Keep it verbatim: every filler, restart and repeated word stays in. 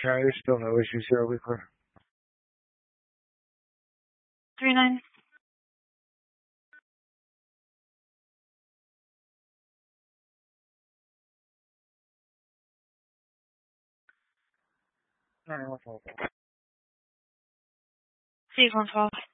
Carrie, there's still no issues here, weekly. Three nine. Six one twelve.